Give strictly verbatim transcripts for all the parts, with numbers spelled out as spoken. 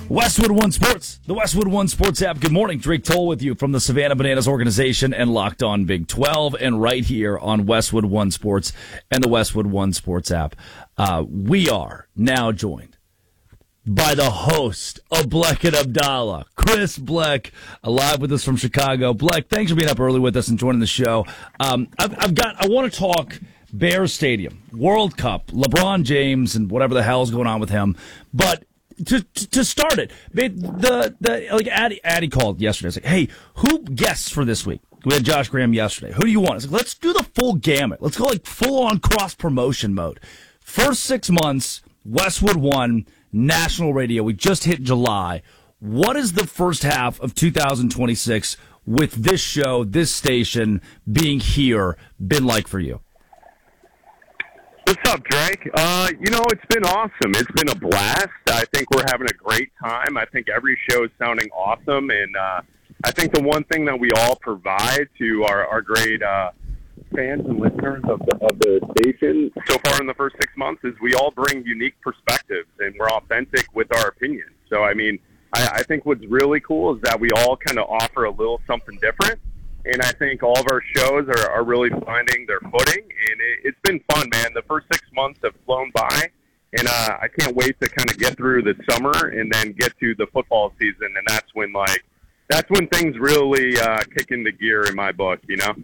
Westwood One Sports, the Westwood One Sports app. Good morning. Drake Toll with you from the Savannah Bananas organization and Locked On Big twelve, and right here on Westwood One Sports and the Westwood One Sports app. Uh, we are now joined by the host of Bleck and Abdallah, Chris Bleck, live with us from Chicago. Bleck, thanks for being up early with us and joining the show. Um, I've, I've got. I want to talk Bears Stadium, World Cup, LeBron James, and whatever the hell's going on with him, but. To to start it, the the like Addy, Addy called yesterday. It's like, hey, who guests for this week? We had Josh Graham yesterday. Who do you want? It's like, let's do the full gamut. Let's go like full on cross promotion mode. First six months, Westwood One national radio. We just hit July. What is the first half of two thousand twenty-six with this show, this station being here, been like for you? What's up, Drake? Uh, you know, it's been awesome. It's been a blast. I think we're having a great time. I think every show is sounding awesome. And uh, I think the one thing that we all provide to our, our great uh, fans and listeners of the, of the station so far in the first six months is we all bring unique perspectives and we're authentic with our opinions. So, I mean, I, I think what's really cool is that we all kind of offer a little something different. And I think all of our shows are, are really finding their footing, and it, it's been fun, man. The first six months have flown by, and uh, I can't wait to kind of get through the summer and then get to the football season, and that's when, like, that's when things really uh, kick into gear in my book, you know?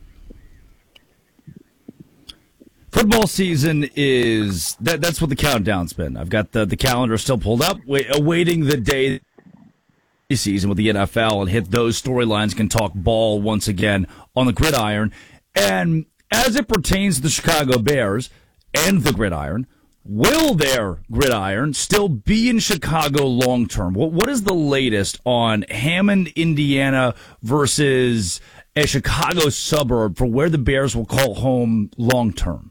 Football season is that, that's what the countdown's been. I've got the, the calendar still pulled up, wait, awaiting the day season with the N F L and hit those storylines, can talk ball once again on the gridiron. And as it pertains to the Chicago Bears and the gridiron, will their gridiron still be in Chicago long term? What what is the latest on Hammond, Indiana versus a Chicago suburb for where the Bears will call home long term?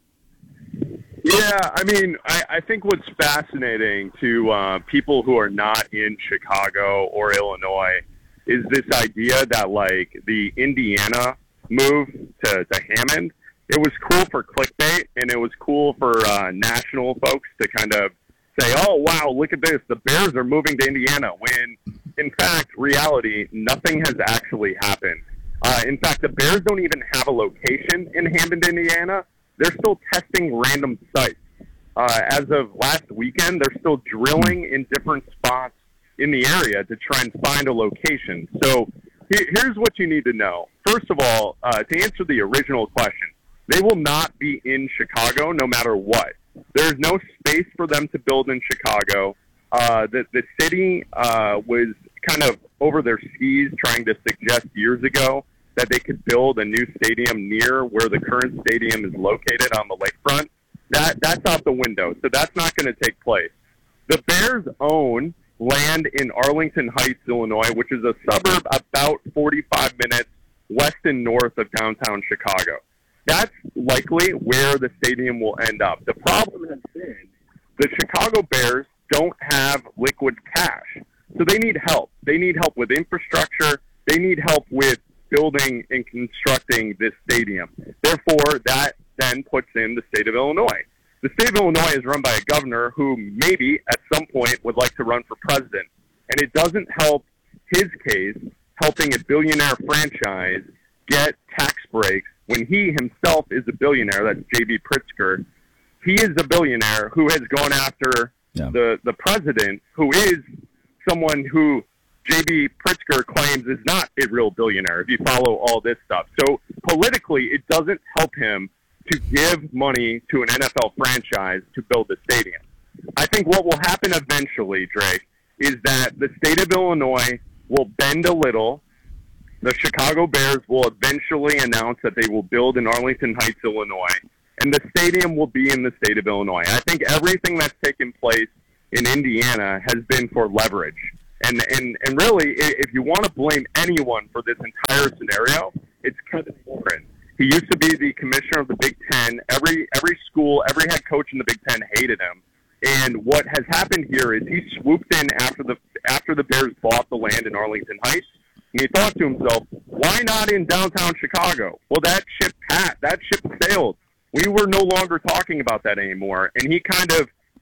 Yeah, I mean, I, I think what's fascinating to uh, people who are not in Chicago or Illinois is this idea that, like, the Indiana move to, to Hammond, it was cool for clickbait, and it was cool for uh, national folks to kind of say, oh, wow, look at this, the Bears are moving to Indiana, when, in fact, reality, nothing has actually happened. Uh, in fact, the Bears don't even have a location in Hammond, Indiana. They're still testing random sites. Uh, as of last weekend, they're still drilling in different spots in the area to try and find a location. So he- here's what you need to know. First of all, uh, to answer the original question, they will not be in Chicago no matter what. There's no space for them to build in Chicago. Uh, the, the city uh, was kind of over their skis trying to suggest years ago that they could build a new stadium near where the current stadium is located on the lakefront. That that's out the window, so that's not going to take place. The Bears own land in Arlington Heights, Illinois, which is a suburb about forty-five minutes west and north of downtown Chicago. That's likely where the stadium will end up. The problem has been the Chicago Bears don't have liquid cash, so they need help. They need help with infrastructure. They need help with building and constructing this stadium. Therefore, that then puts in the state of Illinois. The state of Illinois is run by a governor who maybe at some point would like to run for president. And it doesn't help his case helping a billionaire franchise get tax breaks when he himself is a billionaire. That's J B Pritzker. He is a billionaire who has gone after yeah. the, the president, who is someone who J B Pritzker claims is not a real billionaire, if you follow all this stuff. So politically, it doesn't help him to give money to an N F L franchise to build the stadium. I think what will happen eventually, Drake, is that the state of Illinois will bend a little. The Chicago Bears will eventually announce that they will build in Arlington Heights, Illinois, and the stadium will be in the state of Illinois. I think everything that's taken place in Indiana has been for leverage. And, and and really, if you want to blame anyone for this entire scenario, it's Kevin Warren. He used to be the commissioner of the Big Ten. Every every school, every head coach in the Big Ten hated him. And what has happened here is he swooped in after the after the Bears bought the land in Arlington Heights, and he thought to himself, why not in downtown Chicago? Well, that ship pat, that ship sailed. We were no longer talking about that anymore. And he kind of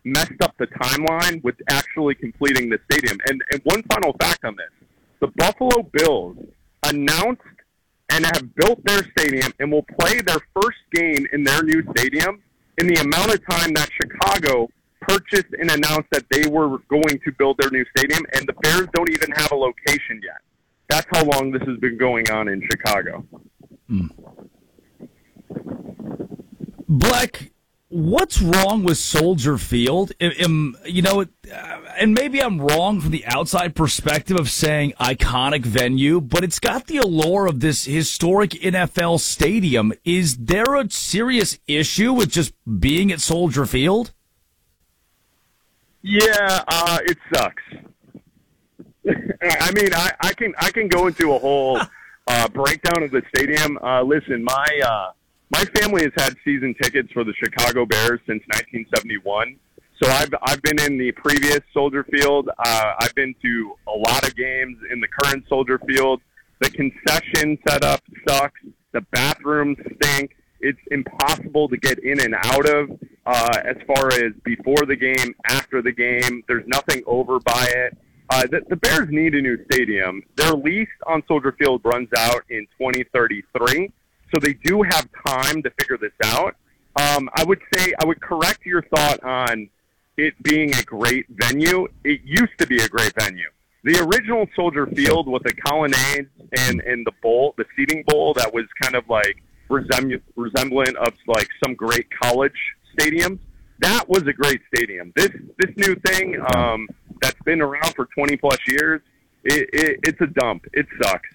messed up the timeline with actually completing the stadium. And, and one final fact on this, the Buffalo Bills announced and have built their stadium and will play their first game in their new stadium in the amount of time that Chicago purchased and announced that they were going to build their new stadium, and the Bears don't even have a location yet. That's how long this has been going on in Chicago. Mm. Black, what's wrong with Soldier Field? Am, you know, and maybe I'm wrong from the outside perspective of saying iconic venue, but it's got the allure of this historic N F L stadium. Is there a serious issue with just being at Soldier Field? Yeah, uh, it sucks. I mean, I, I can I can go into a whole uh, breakdown of the stadium. Uh, listen, my uh, my family has had season tickets for the Chicago Bears since nineteen seventy-one. So I've I've been in the previous Soldier Field. Uh, I've been to a lot of games in the current Soldier Field. The concession setup sucks. The bathrooms stink. It's impossible to get in and out of uh, as far as before the game, after the game. There's nothing over by it. Uh, the, the Bears need a new stadium. Their lease on Soldier Field runs out in twenty thirty-three, so they do have time to figure this out. Um, I would say I would correct your thought on it being a great venue. It used to be a great venue. The original Soldier Field with the colonnades and, and the bowl, the seating bowl that was kind of like resembl- resemblant of like some great college stadiums, that was a great stadium. This this new thing um, that's been around for twenty plus years, it, it, it's a dump. It sucks.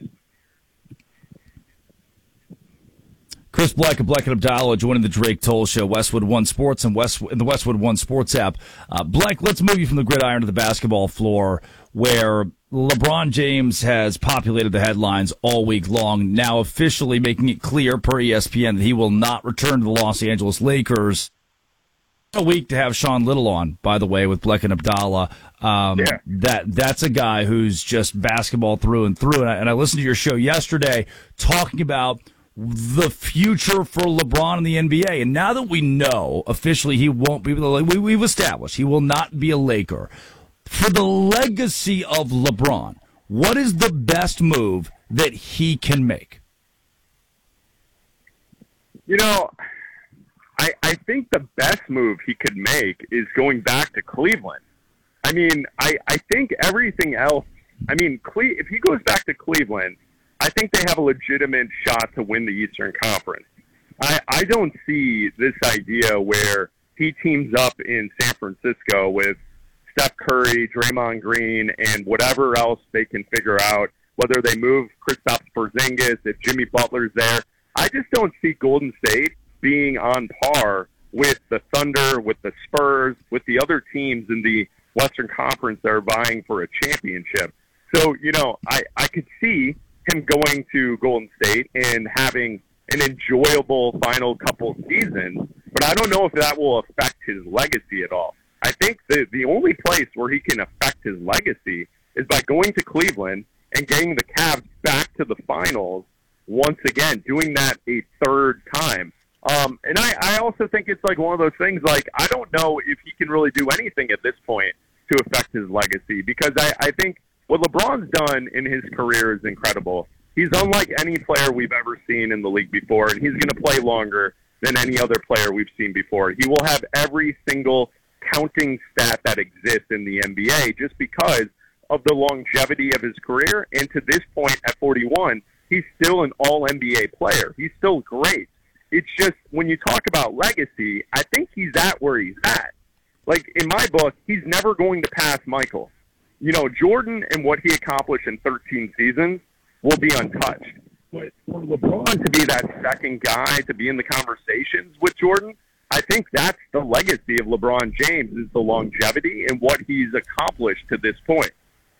Chris Black of Black and Abdallah joining the Drake Toll Show, Westwood One Sports and West in the Westwood One Sports app. Uh, Black, let's move you from the gridiron to the basketball floor, where LeBron James has populated the headlines all week long, now officially making it clear per E S P N that he will not return to the Los Angeles Lakers. A week to have Sean Little on, by the way, with Black and Abdallah. Um, yeah. That that's a guy who's just basketball through and through. And I, and I listened to your show yesterday talking about the future for LeBron in the N B A. And now that we know officially he won't be, we, we've established he will not be a Laker. For the legacy of LeBron, what is the best move that he can make? You know, I, I think the best move he could make is going back to Cleveland. I mean, I, I think everything else, I mean, Cle- if he goes back to Cleveland, I think they have a legitimate shot to win the Eastern Conference. I, I don't see this idea where he teams up in San Francisco with Steph Curry, Draymond Green, and whatever else they can figure out, whether they move Kristaps Porzingis, if Jimmy Butler's there. I just don't see Golden State being on par with the Thunder, with the Spurs, with the other teams in the Western Conference that are vying for a championship. So, you know, I, I could see him going to Golden State and having an enjoyable final couple seasons, but I don't know if that will affect his legacy at all. I think the, the only place where he can affect his legacy is by going to Cleveland and getting the Cavs back to the finals once again, doing that a third time. Um, and I, I also think it's like one of those things, like, I don't know if he can really do anything at this point to affect his legacy, because I, I think what LeBron's done in his career is incredible. He's unlike any player we've ever seen in the league before, and he's going to play longer than any other player we've seen before. He will have every single counting stat that exists in the N B A just because of the longevity of his career. And to this point, at forty-one, he's still an all-N B A player. He's still great. It's just, when you talk about legacy, I think he's at where he's at. Like, in my book, he's never going to pass Michael. You know, Jordan and what he accomplished in thirteen seasons will be untouched. But for LeBron to be that second guy, to be in the conversations with Jordan, I think that's the legacy of LeBron James, is the longevity and what he's accomplished to this point.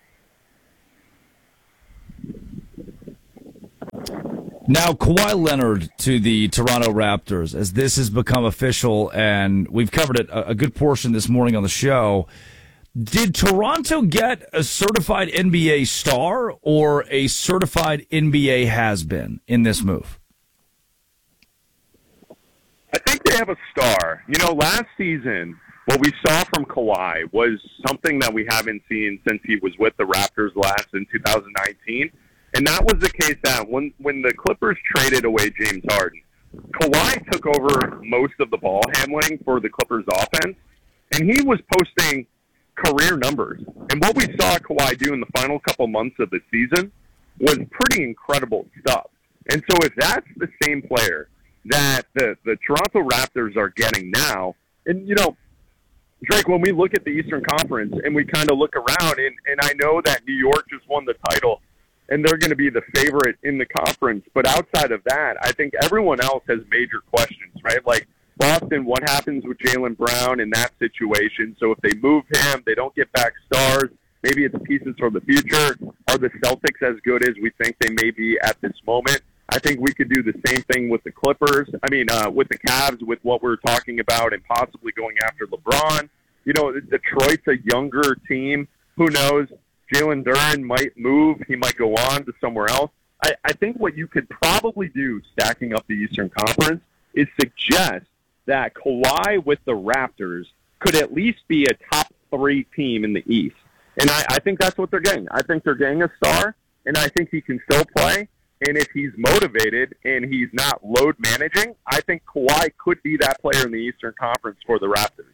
Now, Kawhi Leonard to the Toronto Raptors, as this has become official, and we've covered it a, a good portion this morning on the show. Did Toronto get a certified N B A star or a certified N B A has-been in this move? I think they have a star. You know, last season what we saw from Kawhi was something that we haven't seen since he was with the Raptors last in two thousand nineteen. And that was the case that when, when the Clippers traded away James Harden, Kawhi took over most of the ball handling for the Clippers offense, and he was posting career numbers. And what we saw Kawhi do in the final couple months of the season was pretty incredible stuff. And so if that's the same player that the, the Toronto Raptors are getting now, and, you know, Drake, when we look at the Eastern Conference and we kind of look around, and, and I know that New York just won the title, and they're going to be the favorite in the conference. But outside of that, I think everyone else has major questions, right? Like Boston, what happens with Jaylen Brown in that situation? So if they move him, they don't get back stars. Maybe it's pieces for the future. Are the Celtics as good as we think they may be at this moment? I think we could do the same thing with the Clippers. I mean, uh, with the Cavs, with what we're talking about and possibly going after LeBron. You know, Detroit's a younger team. Who knows? Jalen Duren might move. He might go on to somewhere else. I, I think what you could probably do, stacking up the Eastern Conference, is suggest that Kawhi with the Raptors could at least be a top three team in the East. And I, I think that's what they're getting. I think they're getting a star, and I think he can still play. And if he's motivated and he's not load managing, I think Kawhi could be that player in the Eastern Conference for the Raptors.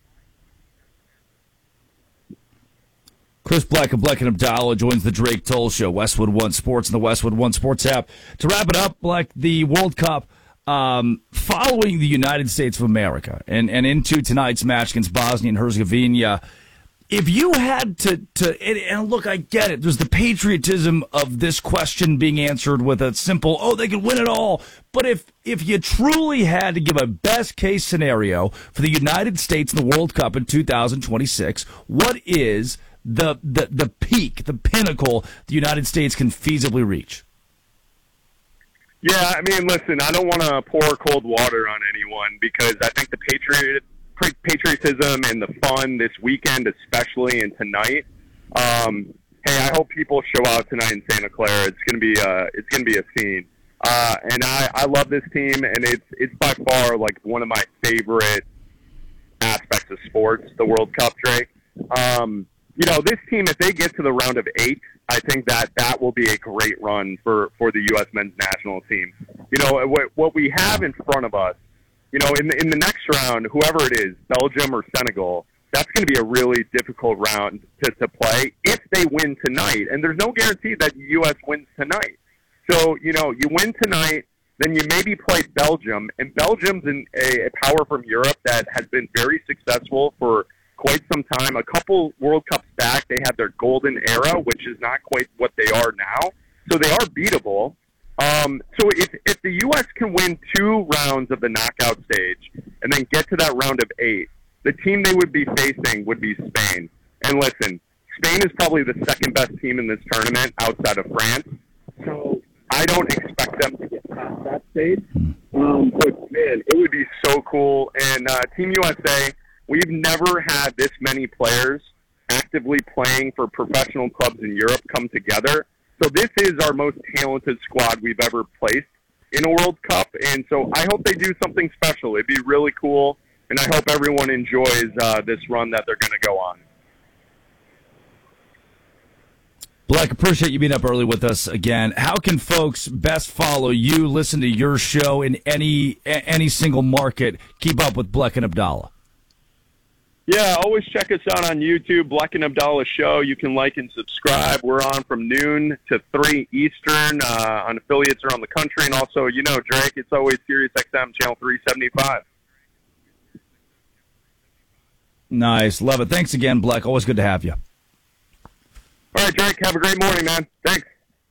Chris Black of Black and Abdallah joins the Drake Toll Show, Westwood One Sports and the Westwood One Sports app. To wrap it up, Black, the World Cup um, following the United States of America and, and into tonight's match against Bosnia and Herzegovina, if you had to, to and, and look, I get it. There's the patriotism of this question being answered with a simple, oh, they could win it all. But if, if you truly had to give a best case scenario for the United States in the World Cup in two thousand twenty-six, what is the, the, the peak, the pinnacle the United States can feasibly reach? Yeah, I mean, listen, I don't want to pour cold water on anyone because I think the patriot patriotism and the fun this weekend, especially and tonight. Um, hey, I hope people show out tonight in Santa Clara. It's gonna be a, it's gonna be a scene. Uh, and I, I love this team, and it's it's by far like one of my favorite aspects of sports, the World Cup, Drake. Um, you know, this team, if they get to the round of eight, I think that that will be a great run for, for the U S men's national team. You know, what, what we have in front of us, you know, in the, in the next round, whoever it is, Belgium or Senegal, that's going to be a really difficult round to, to play if they win tonight. And there's no guarantee that the U S wins tonight. So, you know, you win tonight, then you maybe play Belgium. And Belgium's in a, a power from Europe that has been very successful for quite some time. A couple World Cups back, they had their golden era, which is not quite what they are now. So they are beatable. Um, so if, if the U S can win two rounds of the knockout stage and then get to that round of eight, the team they would be facing would be Spain. And listen, Spain is probably the second best team in this tournament outside of France. So I don't expect them to get past that stage. Um, but, man, it would be so cool. And uh, Team U S A, we've never had this many players actively playing for professional clubs in Europe come together. So this is our most talented squad we've ever placed in a World Cup. And so I hope they do something special. It'd be really cool. And I hope everyone enjoys uh, this run that they're going to go on. Black, appreciate you being up early with us again. How can folks best follow you, listen to your show in any any single market, keep up with Black and Abdallah? Yeah, always check us out on YouTube, Black and Abdallah Show. You can like and subscribe. We're on from noon to three Eastern uh, on affiliates around the country. And also, you know, Drake, it's always Sirius X M, Channel three seventy-five. Nice. Love it. Thanks again, Black. Always good to have you. All right, Drake, have a great morning, man. Thanks.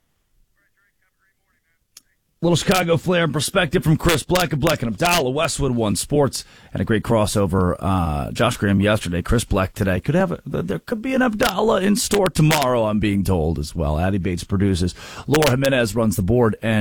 Little Chicago flair and perspective from Chris Black of Black and Abdallah, Westwood One Sports, and a great crossover. Uh, Josh Graham yesterday, Chris Black today. Could have a, there could be an Abdallah in store tomorrow, I'm being told as well. Addie Bates produces. Laura Jimenez runs the board, and